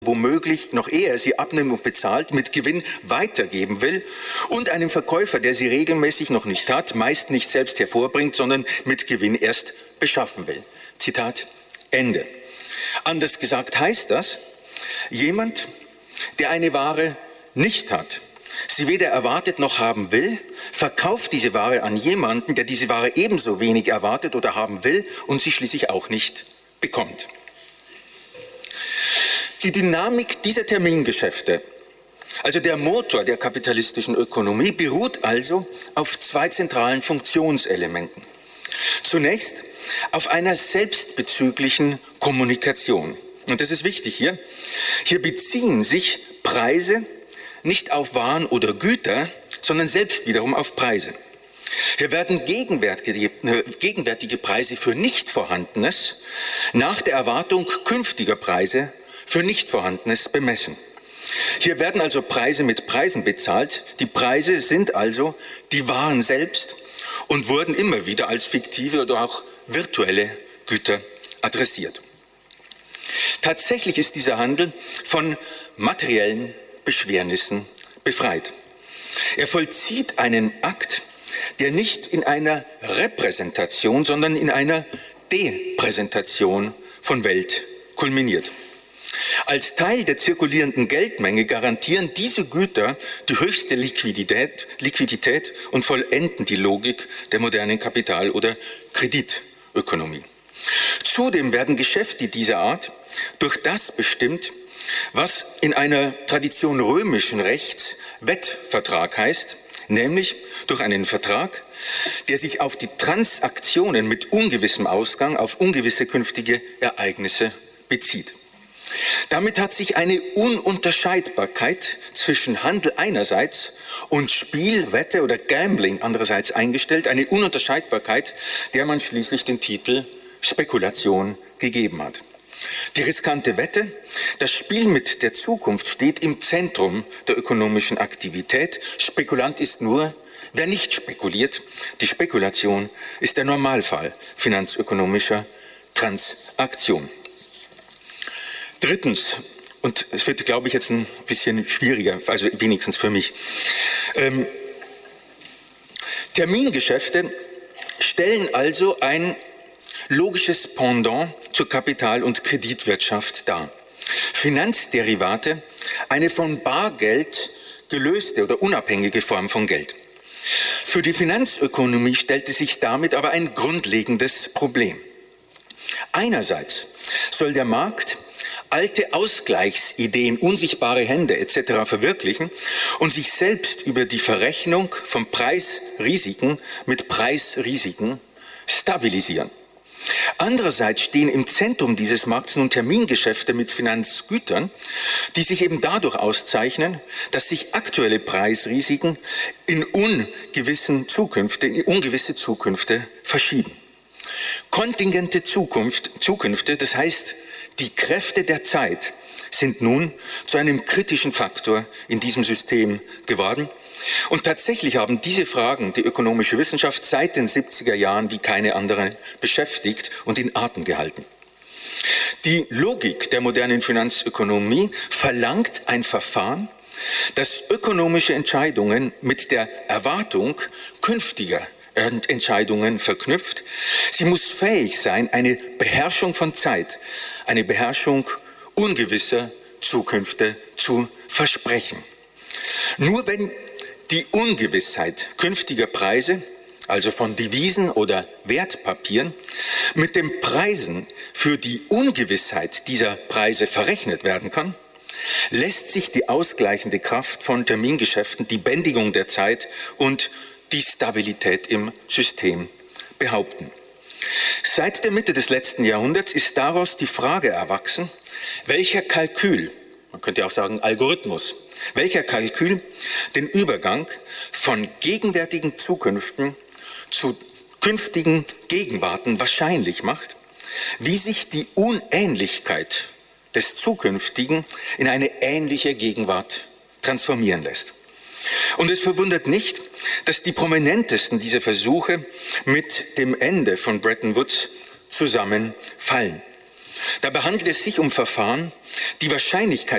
womöglich noch ehe er sie abnimmt und bezahlt, mit Gewinn weitergeben will, und einem Verkäufer, der sie regelmäßig noch nicht hat, meist nicht selbst hervorbringt, sondern mit Gewinn erst beschaffen will. Zitat Ende. Anders gesagt heißt das, jemand, der eine Ware nicht hat, sie weder erwartet noch haben will, verkauft diese Ware an jemanden, der diese Ware ebenso wenig erwartet oder haben will und sie schließlich auch nicht bekommt. Die Dynamik dieser Termingeschäfte, also der Motor der kapitalistischen Ökonomie, beruht also auf zwei zentralen Funktionselementen. Zunächst auf einer selbstbezüglichen Kommunikation. Und das ist wichtig hier. Hier beziehen sich Preise nicht auf Waren oder Güter, sondern selbst wiederum auf Preise. Hier werden gegenwärtige Preise für Nichtvorhandenes nach der Erwartung künftiger Preise für Nichtvorhandenes bemessen. Hier werden also Preise mit Preisen bezahlt. Die Preise sind also die Waren selbst und wurden immer wieder als fiktive oder auch virtuelle Güter adressiert. Tatsächlich ist dieser Handel von materiellen Beschwernissen befreit. Er vollzieht einen Akt, der nicht in einer Repräsentation, sondern in einer Depräsentation von Welt kulminiert. Als Teil der zirkulierenden Geldmenge garantieren diese Güter die höchste Liquidität und vollenden die Logik der modernen Kapital- oder Kreditökonomie. Zudem werden Geschäfte dieser Art durch das bestimmt, was in einer Tradition römischen Rechts Wettvertrag heißt, nämlich durch einen Vertrag, der sich auf die Transaktionen mit ungewissem Ausgang, auf ungewisse künftige Ereignisse bezieht. Damit hat sich eine Ununterscheidbarkeit zwischen Handel einerseits und Spiel, Wette oder Gambling andererseits eingestellt, eine Ununterscheidbarkeit, der man schließlich den Titel Spekulation gegeben hat. Die riskante Wette, das Spiel mit der Zukunft steht im Zentrum der ökonomischen Aktivität. Spekulant ist nur, wer nicht spekuliert. Die Spekulation ist der Normalfall finanzökonomischer Transaktion. Drittens, und es wird, glaube ich, jetzt ein bisschen schwieriger, also wenigstens für mich. Termingeschäfte stellen also ein logisches Pendant zur Kapital- und Kreditwirtschaft dar. Finanzderivate, eine von Bargeld gelöste oder unabhängige Form von Geld. Für die Finanzökonomie stellte sich damit aber ein grundlegendes Problem. Einerseits soll der Markt alte Ausgleichsideen, unsichtbare Hände etc. verwirklichen und sich selbst über die Verrechnung von Preisrisiken mit Preisrisiken stabilisieren. Andererseits stehen im Zentrum dieses Markts nun Termingeschäfte mit Finanzgütern, die sich eben dadurch auszeichnen, dass sich aktuelle Preisrisiken in ungewisse Zukünfte verschieben. Kontingente Zukünfte, das heißt, die Kräfte der Zeit sind nun zu einem kritischen Faktor in diesem System geworden. Und tatsächlich haben diese Fragen die ökonomische Wissenschaft seit den 70er Jahren wie keine andere beschäftigt und in Atem gehalten. Die Logik der modernen Finanzökonomie verlangt ein Verfahren, das ökonomische Entscheidungen mit der Erwartung künftiger Entscheidungen verknüpft. Sie muss fähig sein, eine Beherrschung von Zeit, eine Beherrschung ungewisser Zukünfte zu versprechen. Nur wenn die Ungewissheit künftiger Preise, also von Devisen oder Wertpapieren, mit den Preisen für die Ungewissheit dieser Preise verrechnet werden kann, lässt sich die ausgleichende Kraft von Termingeschäften, die Bändigung der Zeit und die Stabilität im System behaupten. Seit der Mitte des letzten Jahrhunderts ist daraus die Frage erwachsen, welcher Kalkül, man könnte auch sagen Algorithmus, welcher Kalkül den Übergang von gegenwärtigen Zukünften zu künftigen Gegenwarten wahrscheinlich macht, wie sich die Unähnlichkeit des Zukünftigen in eine ähnliche Gegenwart transformieren lässt. Und es verwundert nicht, dass die prominentesten dieser Versuche mit dem Ende von Bretton Woods zusammenfallen. Dabei handelt es sich um Verfahren, die Wahrscheinlichkeit